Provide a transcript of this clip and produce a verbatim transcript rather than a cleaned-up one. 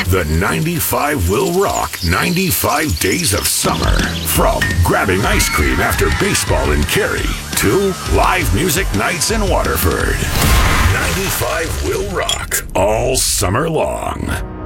The ninety-five will rock ninety-five days of summer. From grabbing ice cream after baseball in Cary to live music nights in Waterford. ninety-five will rock all summer long.